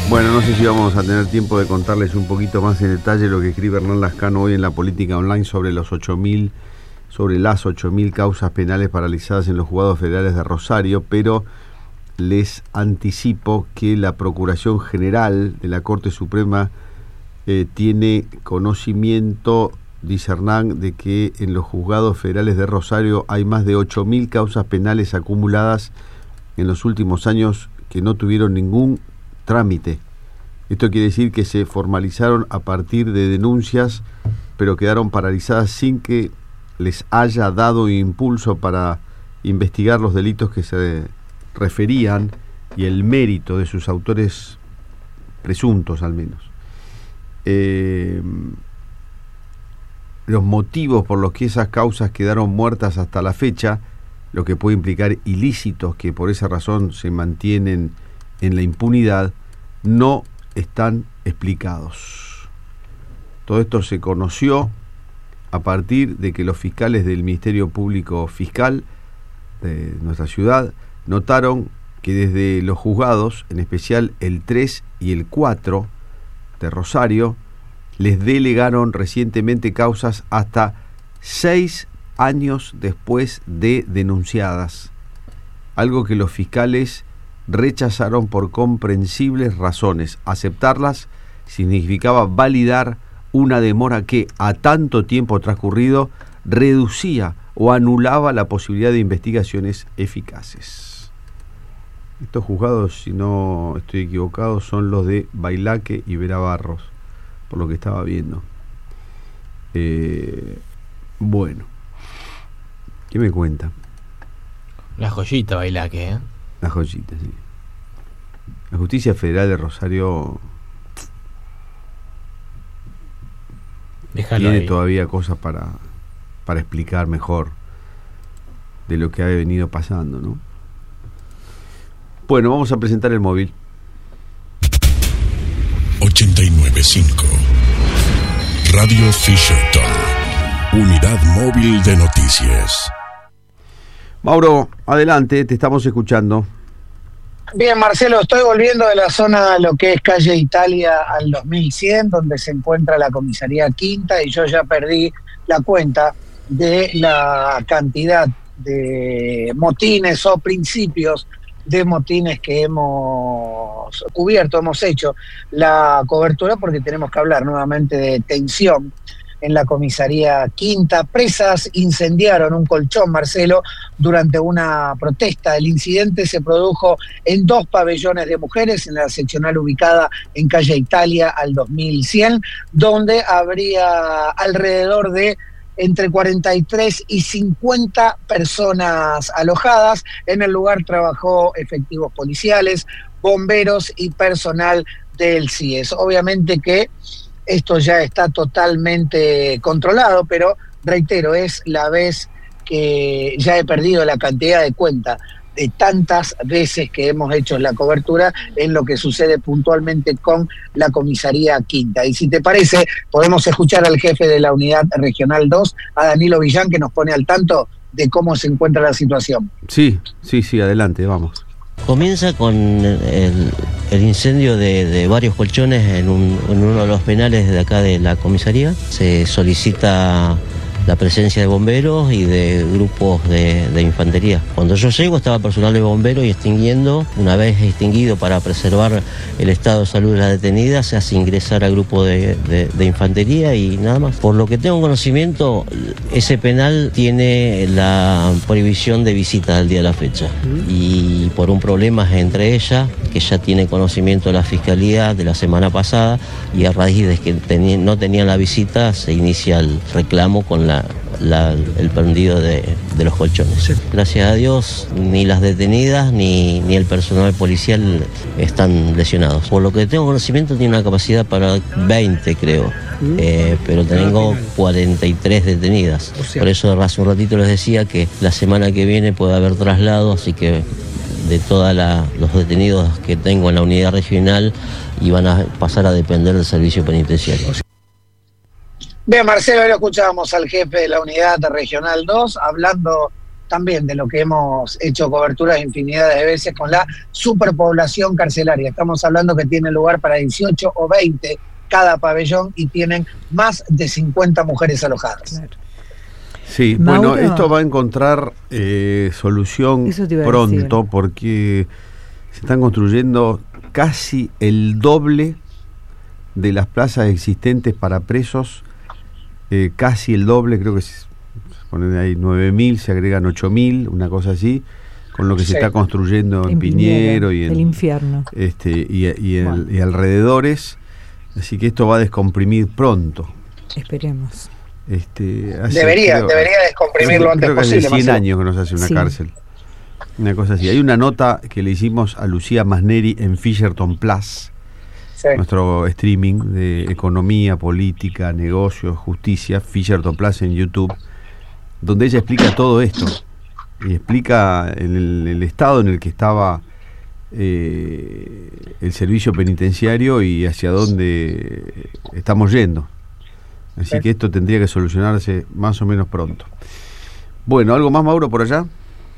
Bueno, no sé si vamos a tener tiempo de contarles un poquito más en detalle lo que escribe Hernán Lascano hoy en la Política Online sobre las 8.000 causas penales paralizadas en los juzgados federales de Rosario, pero les anticipo que la Procuración General de la Corte Suprema tiene conocimiento, dice Hernán, de que en los juzgados federales de Rosario hay más de 8.000 causas penales acumuladas en los últimos años que no tuvieron ningún trámite. Esto quiere decir que se formalizaron a partir de denuncias, pero quedaron paralizadas sin que les haya dado impulso para investigar los delitos que se referían y el mérito de sus autores presuntos, al menos. Los motivos por los que esas causas quedaron muertas hasta la fecha, lo que puede implicar ilícitos que por esa razón se mantienen en la impunidad, no están explicados. Todo esto se conoció a partir de que los fiscales del Ministerio Público Fiscal de nuestra ciudad notaron que desde los juzgados, en especial el 3 y el 4 de Rosario, les delegaron recientemente causas hasta 6 años después de denunciadas, algo que los fiscales rechazaron por comprensibles razones. Aceptarlas significaba validar una demora que, a tanto tiempo transcurrido, reducía o anulaba la posibilidad de investigaciones eficaces. Estos juzgados, si no estoy equivocado, son los de Bailaque y Vera Barros, por lo que estaba viendo. Bueno, ¿qué me cuenta? La joyita Bailaque, ¿eh? La joyita, sí. La Justicia Federal de Rosario Déjalo tiene ahí. todavía cosas para explicar mejor de lo que ha venido pasando, ¿no? Bueno, vamos a presentar el móvil. 89.5 Radio Fisherton, unidad móvil de noticias. Mauro, adelante, te estamos escuchando. Bien, Marcelo, estoy volviendo de la zona de lo que es calle Italia al 2100, donde se encuentra la comisaría quinta, y yo ya perdí la cuenta de la cantidad de motines o principios de motines que hemos cubierto, hemos hecho la cobertura, porque tenemos que hablar nuevamente de tensión en la comisaría quinta. Presas incendiaron un colchón, Marcelo, durante una protesta. El incidente se produjo en 2 pabellones de mujeres, en la seccional ubicada en calle Italia al 2100, donde habría alrededor de entre 43 y 50 personas alojadas. En el lugar trabajó efectivos policiales, bomberos y personal del CIES. Obviamente que esto ya está totalmente controlado, pero reitero, es la vez que ya he perdido la cantidad de cuenta de tantas veces que hemos hecho la cobertura en lo que sucede puntualmente con la comisaría quinta. Y si te parece, podemos escuchar al jefe de la unidad regional 2, a Danilo Villán, que nos pone al tanto de cómo se encuentra la situación. Sí, adelante, vamos. Comienza con el incendio de varios colchones en uno de los penales de acá de la comisaría. Se solicita la presencia de bomberos y de grupos de infantería. Cuando yo llego estaba personal de bomberos y extinguiendo. Una vez extinguido, para preservar el estado de salud de la detenida, se hace ingresar al grupo de infantería y nada más. Por lo que tengo conocimiento, ese penal tiene la prohibición de visita al día de la fecha. Y por un problema entre ellas, que ya tiene conocimiento de la Fiscalía de la semana pasada, y a raíz de que no tenían la visita, se inicia el reclamo con el prendido de los colchones. Sí. Gracias a Dios, ni las detenidas ni el personal policial están lesionados. Por lo que tengo conocimiento, tiene una capacidad para 20, creo. Pero tengo 43 detenidas. Por eso hace un ratito les decía que la semana que viene puede haber traslado, así que de todos los detenidos que tengo en la unidad regional iban a pasar a depender del servicio penitenciario. Bien, Marcelo, ahora escuchábamos al jefe de la unidad regional 2 hablando también de lo que hemos hecho cobertura de infinidad de veces con la superpoblación carcelaria. Estamos hablando que tiene lugar para 18 o 20 cada pabellón y tienen más de 50 mujeres alojadas. Claro. Sí, Mauro, bueno, esto va a encontrar solución Eso te iba a pronto decir. porque se están construyendo casi el doble de las plazas existentes para presos, casi el doble, creo que se ponen ahí 9.000, se agregan 8.000, una cosa así, con lo que se Sí. está construyendo en Piñero y en el infierno. y alrededores, así que esto va a descomprimir pronto. Esperemos. Debería descomprimir lo antes creo que posible. hace 100 Marcelo. años que nos hace una Sí. cárcel. Una cosa así. Hay una nota que le hicimos a Lucía Masneri en Fisherton Plus, Sí. nuestro streaming de economía, política, negocios, justicia, Fisherton Plus en YouTube, donde ella explica todo esto y explica el estado en el que estaba el servicio penitenciario y hacia dónde estamos yendo. Así Sí. que esto tendría que solucionarse más o menos pronto. Bueno, ¿algo más, Mauro, por allá?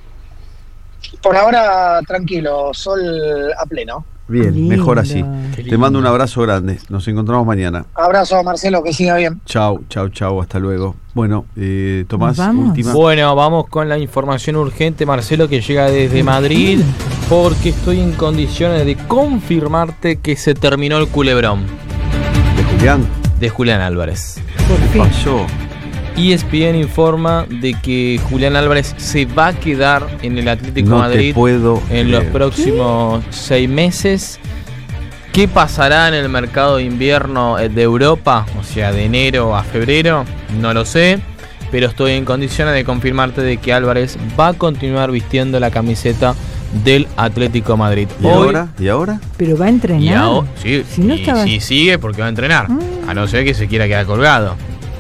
Por ahora, tranquilo, sol a pleno. Bien, Lindo. mejor así. Qué Te mando un lindo. abrazo grande. Nos encontramos mañana. Abrazo, Marcelo, que siga bien. Chau, chau, chau. Hasta luego. Bueno, Tomás, ¿Nos vamos? última. Bueno, vamos con la información urgente, Marcelo, que llega desde Madrid, porque estoy en condiciones de confirmarte que se terminó el culebrón ¿De Julián? de Julián Álvarez. Por ¿Qué fin. pasó? ESPN informa de que Julián Álvarez se va a quedar en el Atlético No Madrid te puedo en los creer. próximos 6 meses. ¿Qué pasará en el mercado de invierno de Europa? O sea, de enero a febrero, no lo sé, pero estoy en condiciones de confirmarte de que Álvarez va a continuar vistiendo la camiseta del Atlético Madrid. ¿Y ahora? ¿Y ahora? Pero va a entrenar. Y ahora, sí, Si no y estaba- sí sigue porque va a entrenar, Mm. a no ser que se quiera quedar colgado.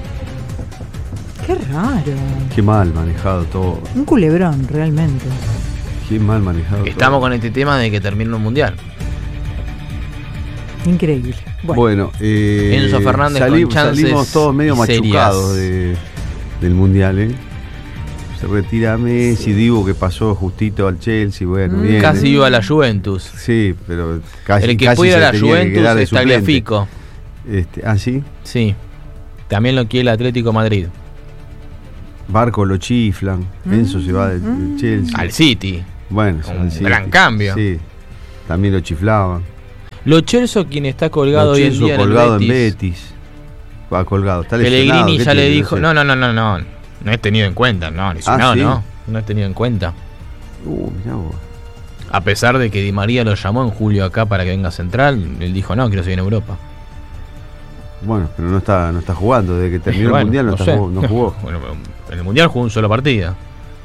Qué raro. Qué mal manejado todo. Un culebrón, realmente. Qué mal manejado Estamos todo. con este tema de que termine el Mundial. Increíble. Bueno, Bueno, Enzo Fernández con chances salimos todos medio serias. machucados del Mundial, ¿eh? Se retira Messi, Dibu que pasó justito al Chelsea, bueno, bien. Casi iba a la Juventus. Sí, pero casi El que casi puede ir a se la tenía que Juventus quedar de es suplente. Tagliafico. ¿Ah, sí? Sí. También lo quiere el Atlético Madrid. Barco lo chiflan, Enzo se va del Chelsea. Al City. Bueno, Un al City. gran cambio. Sí, también lo chiflaban. Lo Celso, quien está colgado Lo hoy en Celso día colgado en en el Betis. Betis. Va colgado, está lesionado. Pellegrini ¿qué ya le tiene? dijo, sé. no es tenido en cuenta, no, lesionado, ¿sí? no es tenido en cuenta. Mirá vos. A pesar de que Di María lo llamó en julio acá para que venga central, él dijo, no, quiero seguir en Europa. Bueno, pero no está jugando, desde que terminó Bueno, el Mundial no sé. jugó. Bueno, en el Mundial jugó un solo partido,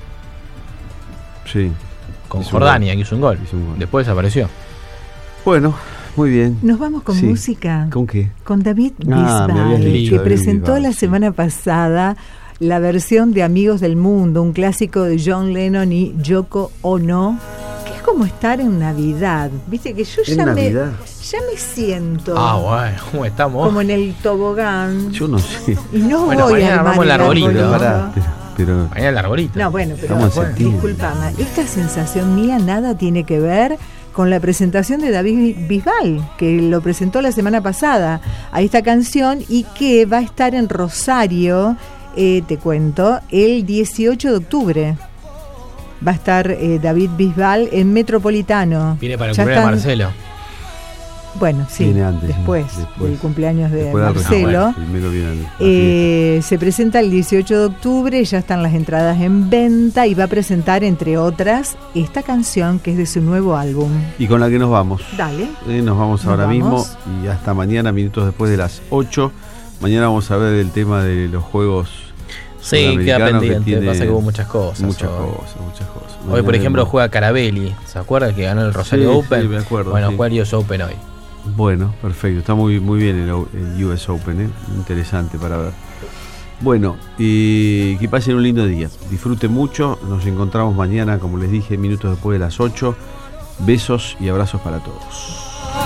Sí. con Hizo un Jordania, gol. que hizo un gol. Hizo un gol. Después desapareció. Bueno, muy bien. nos vamos con Sí. música. ¿Con qué? Con David Ah, me habías Bisbal, dicho que David presentó Bisbal, la sí. semana pasada la versión de Amigos del Mundo, un clásico de John Lennon y Yoko Ono, que es como estar en Navidad. Viste que yo ¿En ya Navidad? me siento Bueno, ¿cómo estamos? como en el tobogán Yo no sé. y no Bueno, voy mañana a armar armamos el arbolito. Pero, arbolito. pará, pero Mañana el arbolito. No, bueno, pero Estamos en septiembre. discúlpame, esta sensación mía nada tiene que ver con la presentación de David Bisbal, que lo presentó la semana pasada a esta canción y que va a estar en Rosario, te cuento, el 18 de octubre. Va a estar David Bisbal en Metropolitano. Viene para el Ya cumpleaños de están- Marcelo. Bueno, sí, Viene antes, después sí, después. del cumpleaños de después del Marcelo. recital, primero viene la fiesta. Se presenta el 18 de octubre, ya están las entradas en venta y va a presentar, entre otras, esta canción que es de su nuevo álbum. Y con la que nos vamos. Dale. Nos vamos Nos ahora vamos. mismo y hasta mañana, minutos después de las 8. Mañana vamos a ver el tema de los juegos. Sí, queda sudamericanos que pendiente. tiene Pasa que hubo muchas cosas. Muchas hoy. cosas. Hoy, por ejemplo, juega Carabelli. ¿Se acuerda que ganó el Rosario Sí, Open? sí, me acuerdo, Bueno, sí. juega el US Open hoy. Bueno, perfecto. Está muy bien el US Open, interesante para ver. Bueno, que pasen un lindo día. Disfruten mucho. Nos encontramos mañana, como les dije, minutos después de las 8. Besos y abrazos para todos.